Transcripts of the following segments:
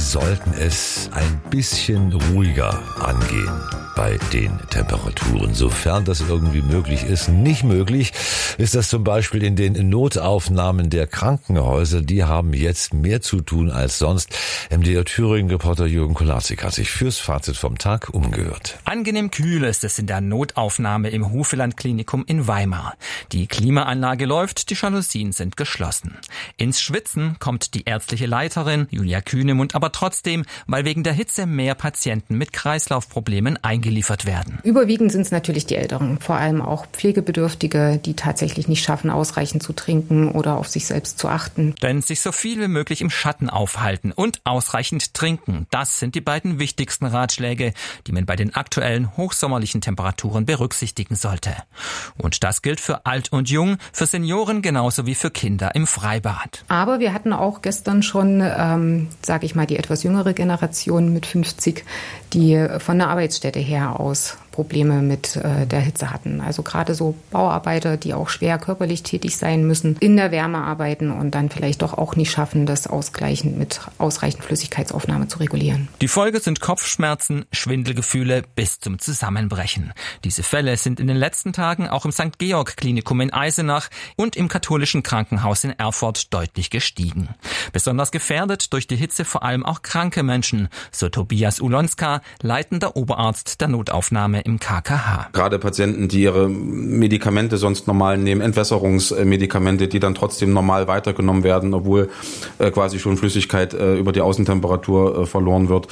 sollten es ein bisschen ruhiger angehen bei den Temperaturen, sofern das irgendwie möglich ist. Nicht möglich ist das zum Beispiel in den Notaufnahmen der Krankenhäuser. Die haben jetzt mehr zu tun als sonst. MDR Thüringen-Reporter Jürgen Kolazik hat sich fürs Fazit vom Tag umgehört. Angenehm kühl ist es in der Notaufnahme im Hufeland-Klinikum in Weimar. Die Klimaanlage läuft, die Jalousien sind geschlossen. Ins Schwitzen kommt die ärztliche Leiterin Julia Kühnemund aber trotzdem, weil wegen der Hitze mehr Patienten mit Kreislaufproblemen eingeliefert werden. Überwiegend sind es natürlich die Älteren, vor allem auch Pflegebedürftige, die tatsächlich nicht schaffen, ausreichend zu trinken oder auf sich selbst zu achten. Denn sich so viel wie möglich im Schatten aufhalten und ausreichend trinken, das sind die beiden wichtigsten Ratschläge, die man bei den aktuellen hochsommerlichen Temperaturen berücksichtigen sollte. Und das gilt für alt und jung, für Senioren genauso wie für Kinder im Freibad. Aber wir hatten auch gestern schon, die etwas jüngere Generation mit 50, die von der Arbeitsstätte her aus Probleme mit der Hitze hatten. Also gerade so Bauarbeiter, die auch schwer körperlich tätig sein müssen, in der Wärme arbeiten und dann vielleicht doch auch nicht schaffen, das ausgleichend mit ausreichend Flüssigkeitsaufnahme zu regulieren. Die Folge sind Kopfschmerzen, Schwindelgefühle bis zum Zusammenbrechen. Diese Fälle sind in den letzten Tagen auch im St. Georg Klinikum in Eisenach und im katholischen Krankenhaus in Erfurt deutlich gestiegen. Besonders gefährdet durch die Hitze vor allem auch kranke Menschen, so Tobias Ulonska, leitender Oberarzt der Notaufnahme im KKH. Gerade Patienten, die ihre Medikamente sonst normal nehmen, Entwässerungsmedikamente, die dann trotzdem normal weitergenommen werden, obwohl quasi schon Flüssigkeit über die Außentemperatur verloren wird.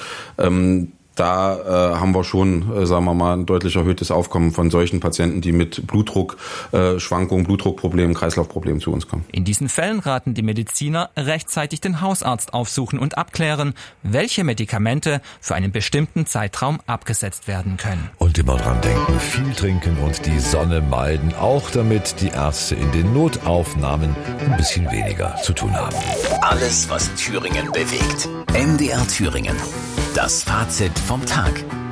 Da haben wir schon, ein deutlich erhöhtes Aufkommen von solchen Patienten, die mit Blutdruckschwankungen, Blutdruckproblemen, Kreislaufproblemen zu uns kommen. In diesen Fällen raten die Mediziner, rechtzeitig den Hausarzt aufsuchen und abklären, welche Medikamente für einen bestimmten Zeitraum abgesetzt werden können. Und immer dran denken, viel trinken und die Sonne meiden, auch damit die Ärzte in den Notaufnahmen ein bisschen weniger zu tun haben. Alles, was Thüringen bewegt. MDR Thüringen. Das Fazit vom Tag.